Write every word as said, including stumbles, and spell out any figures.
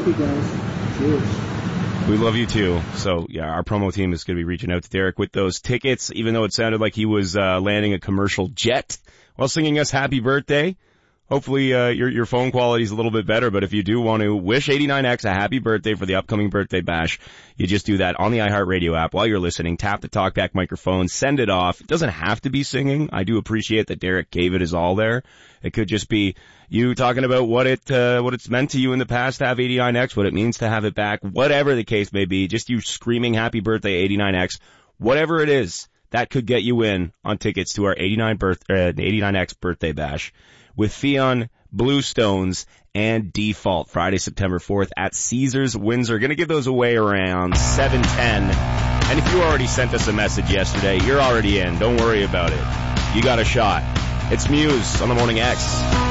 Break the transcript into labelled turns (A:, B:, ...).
A: you guys. Cheers.
B: We love you too. So, yeah, our promo team is going to be reaching out to Derek with those tickets, even though it sounded like he was uh, landing a commercial jet while singing us happy birthday. Hopefully uh, your your phone quality is a little bit better, but if you do want to wish eighty-nine X a happy birthday for the upcoming birthday bash, you just do that on the iHeartRadio app while you're listening. Tap the talkback microphone, send it off. It doesn't have to be singing. I do appreciate that Derek gave it his all there. It could just be you talking about what it uh, what it's meant to you in the past to have eighty-nine X, what it means to have it back, whatever the case may be. Just you screaming happy birthday eighty-nine X, whatever it is, that could get you in on tickets to our eighty-nine birth uh, eighty-nine X birthday bash with Fionn, Bluestones, and Default, Friday, September fourth at Caesars Windsor. Going to give those away around seven ten. And if you already sent us a message yesterday, you're already in. Don't worry about it. You got a shot. It's Muse on the Morning X.